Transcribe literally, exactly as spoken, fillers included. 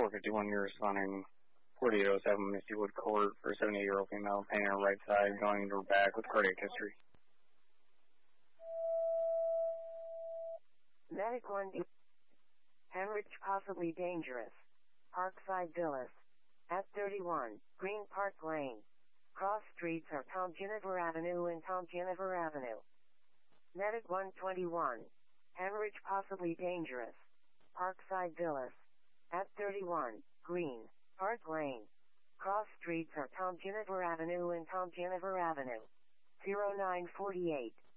four fifty-one, you're responding forty-eight oh seven Mistywood Court for a seventy-eight-year-old female, pain in her right side, going into her back with cardiac history. Medic one, hemorrhage possibly dangerous. Parkside Villas. At thirty-one, Green Park Lane. Cross streets are Tom Jennifer Avenue and Tom Jennifer Avenue. Medic one twenty-one. Hemorrhage possibly dangerous. Parkside Villas. At thirty-one, Green Park Lane. Cross streets are Tom Jennifer Avenue and Tom Jennifer Avenue. zero nine four eight.